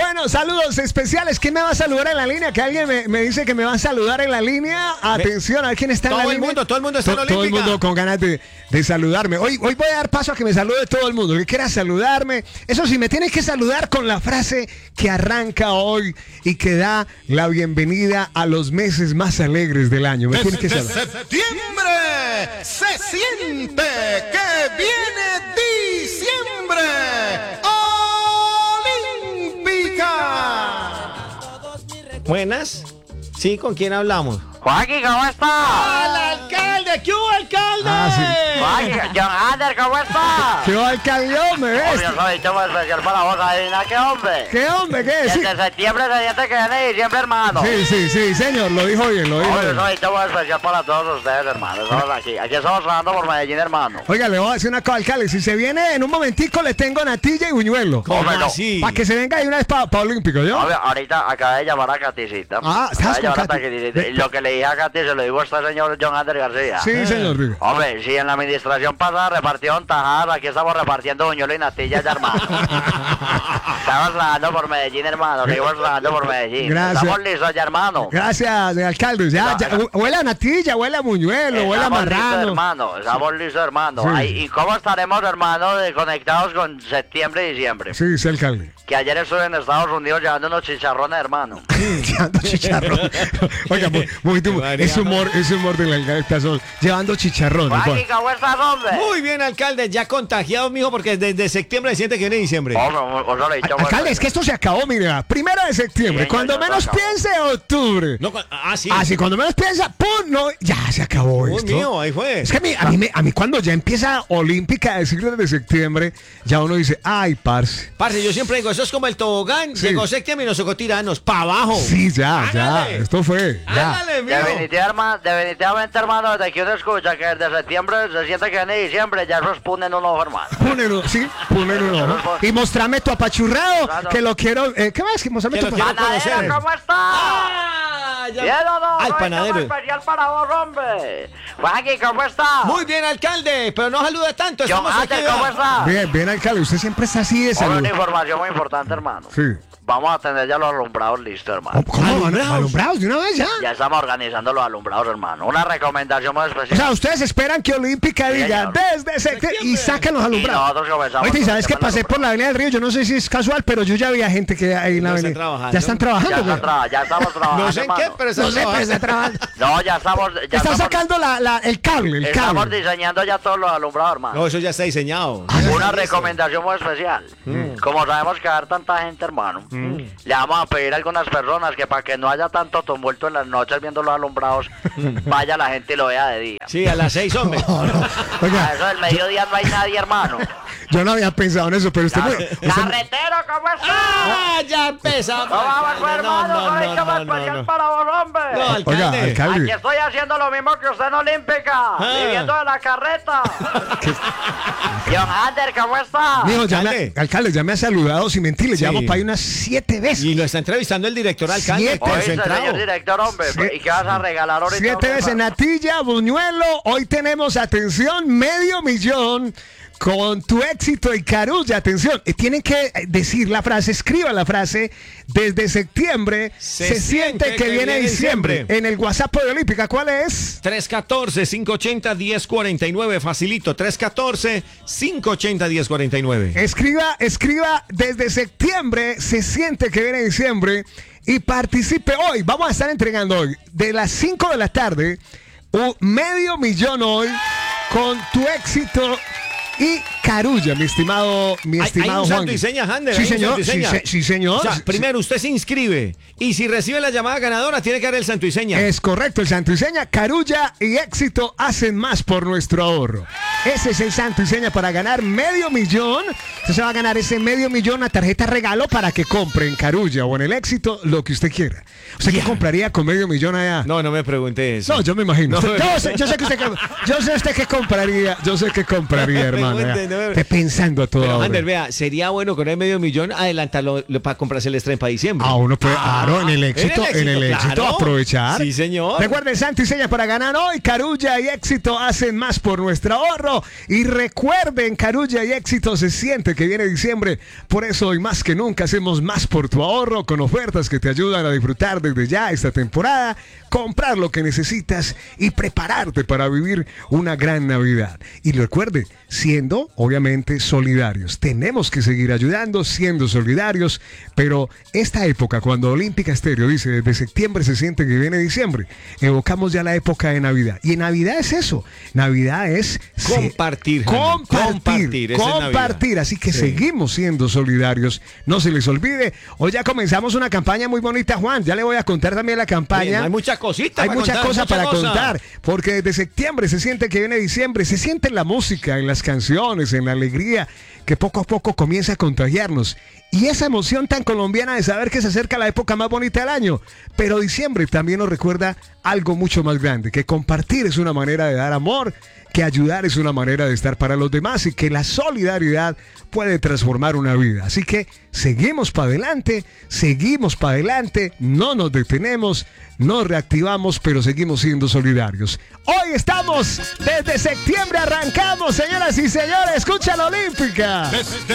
Bueno, saludos especiales. ¿Quién me va a saludar en la línea? Que alguien me dice que me va a saludar en la línea. Atención, a ver quién está en la línea. Todo el mundo está en la Todo el mundo con ganas de saludarme. Hoy voy a dar paso a que me salude todo el mundo. Que quiera saludarme. Eso sí, me tienes que saludar con la frase que arranca hoy y que da la bienvenida a los meses más alegres del año. Me tienes que saludar. Septiembre se siente que viene diciembre. Buenas. Sí, ¿con quién hablamos? Joaquín, ¿cómo está? ¡Al alcalde! ¿Qué hubo, alcalde? Joaquín, John Ander, ¿cómo está? ¿Qué alcalde, hombre? Yo soy chavo especial para vos, adivina qué hombre. ¿Qué hombre? ¿Qué es? Desde septiembre se siente que viene diciembre, hermano. Sí, señor, lo dijo bien, Yo soy chavo especial para todos ustedes, hermano. Estamos aquí estamos trabajando por Medellín, hermano. Oiga, le voy a decir una cosa, alcalde. Si se viene en un mommomentico, le tengo natilla y buñuelo. ¿Cómo Hombre, no. así? Para que se venga ahí una vez para Olímpico, ¿yo? Hombre, ahorita acabé de llamar a Caticita. ¿estás con Katy? Y lo que le dije a Katy se lo digo a este señor John Ander García. Sí, señor. Digo. Hombre, si en la administración pasada repartieron tajadas, aquí estamos repartiendo buñuelo y natilla ya, hermano. Estamos trabajando por Medellín, hermano. Seguimos trabajando por Medellín. Gracias. Estamos listos ya, hermano. Gracias, alcalde. Ya, huele a natilla, huele a buñuelo, huele a Estamos listos, marrano. hermano. Estamos listos, hermano. Sí. ¿Y cómo estaremos, hermano, conectados con septiembre y diciembre? Sí, alcalde. Que ayer estuve en Estados Unidos llevando unos chicharrones, hermano. Llevando chicharrón. Oiga, ese humor del alcalde Tazón. Llevando chicharrón. Joaquín, ¿cómo estás, hombre? Muy bien, alcalde. Ya contagiado, mijo, porque desde septiembre se siente que viene diciembre. Hombre, Alcalde, es que esto se acabó, mira. 1 de septiembre. Sí, Cuando ya menos se acabó. piense, octubre. No, sí. Así, cuando menos piensa, ¡pum! No, ya se acabó Uy, esto. mío, ahí fue. Es que a mí cuando ya empieza Olímpica a decir desde septiembre, ya uno dice, ay, parce. Parce, yo siempre digo, eso es como el tobogán. Sí. Llegó septiembre y nos tocó tirarnos para abajo. Sí, ya, Hágale. esto fue. Ya. Hágale, mijo. Definitivamente, hermano, desde que uno escucha que desde septiembre se siente que viene diciembre, ya eso es ponen un ojo, hermano. Ponelo, un ojo. Y mostrame tu apachurrado, Claro. que lo quiero. ¿Qué más? Mostrame Que tu lo quiero apachurrado. Panadero, conocer. ¿cómo está? Ah, ya. Bien, no, Al soy panadero. chavo especial para vos, hombre. Joaquín, ¿cómo está? Muy bien, alcalde, pero no salude tanto. John Estamos aquí. Ander, ¿cómo está? Bien, alcalde. Usted siempre está así de Hombre, salud. una información muy importante, hermano. Sí. Vamos a tener ya los alumbrados listos, hermano. ¿Cómo? ¿Alumbrados de una vez ya? Ya estamos organizando los alumbrados, hermano. Una recomendación muy O especial. sea, ustedes esperan que Olímpica Sí, diga señor. desde septiembre y sacan los Y alumbrados. nosotros comenzamos. Oye, ¿y sabes que con el pasé por la Avenida del Río? Yo no sé si es casual, pero yo ya había gente que ahí en la Ya están avenida. trabajando. Ya están trabajando. Ya estamos trabajando. No sé en qué, hermano. pero No sé, pero está trabajando. No, ya estamos. Ya Está estamos, sacando el cable, estamos diseñando ya todos los alumbrados, hermano. No, eso ya está diseñado. Una recomendación muy especial. Como sabemos que va a haber tanta gente, hermano, le vamos a pedir a algunas personas que para que no haya tanto tumulto en las noches viendo los alumbrados, vaya la gente y lo vea de día. Sí, a las 6, hombre. A Oiga, eso del mediodía no hay nadie, hermano. yo no había pensado en eso, pero usted... Carretero, ¿cómo está? ¡Ah! Ya empezamos. No vamos, pues, hermano, soy chavo especial para vos, hombre. No, Oiga, alcalde. Aquí alcalde. estoy haciendo lo mismo que usted en Olímpica, viviendo de la carreta. John Ander, ¿cómo está? Mijo, Alcalde. alcalde, ya me ha saludado sin mentirle. Sí. Llevamos para ahí unas 7 veces. Y lo está entrevistando el director alcalde 7. por su Oíste, entrado. señor director, hombre, Sí. ¿y qué vas a regalar ahorita? 7 veces natilla, buñuelo. Hoy tenemos, atención, 500,000 con tu éxito y Carulla. Atención, tienen que decir la frase, escriban la frase. Desde septiembre se siente que viene diciembre. En el WhatsApp de Olímpica, ¿cuál es? 314-580-1049, facilito. 314-580-1049. Escriba, desde septiembre se siente que viene diciembre y participe hoy. Vamos a estar entregando hoy, de las 5 de la tarde, 500,000 hoy con tu éxito y Carulla, mi estimado Hay un Juan. santo y seña, Hander. Sí, hay un señor. santo y seña. Sí, señor. O sea, primero usted se inscribe y si recibe la llamada ganadora tiene que dar el santo y seña. Es correcto, el santo y seña. Carulla y éxito hacen más por nuestro ahorro. Ese es el santo y seña para ganar 500,000. Usted se va a ganar ese 500,000, una tarjeta regalo para que compre en Carulla o en el éxito lo que usted quiera. ¿Usted qué compraría con 500,000 allá? No me pregunte eso. No, yo me imagino. No, Yo sé usted qué compraría. Yo sé qué compraría, hermano. Esté pensando a toda Pero, hora. Ander, vea, sería bueno con el $500,000 adelantarlo para comprarse el extra en diciembre. Uno puede, claro, en el éxito, claro. aprovechar. Sí, señor. Recuerden, santo y seña para ganar hoy. Carulla y Éxito hacen más por nuestro ahorro. Y recuerden, Carulla y Éxito se siente que viene diciembre. Por eso hoy más que nunca hacemos más por tu ahorro con ofertas que te ayudan a disfrutar desde ya esta temporada, comprar lo que necesitas y prepararte para vivir una gran Navidad. Y recuerde, siendo obviamente solidarios. Tenemos que seguir ayudando, siendo solidarios, pero esta época, cuando Olímpica Estéreo dice desde septiembre se siente que viene diciembre, evocamos ya la época de Navidad. Y en Navidad es eso. Navidad es compartir. Compartir. Así que seguimos siendo solidarios. No se les olvide. Hoy ya comenzamos una campaña muy bonita, Juan. Ya le voy a contar también la campaña. Bien, hay muchas cositas. Hay muchas cosas para contar. Porque desde septiembre se siente que viene diciembre. Se siente en la música, en las canciones, en la alegría, que poco a poco comienza a contagiarnos. Y esa emoción tan colombiana de saber que se acerca la época más bonita del año. Pero diciembre también nos recuerda algo mucho más grande, que compartir es una manera de dar amor, que ayudar es una manera de estar para los demás y que la solidaridad puede transformar una vida. Así que seguimos para adelante, no nos detenemos, nos reactivamos, pero seguimos siendo solidarios. Hoy estamos, desde septiembre arrancamos, señoras y señores, escucha la Olímpica.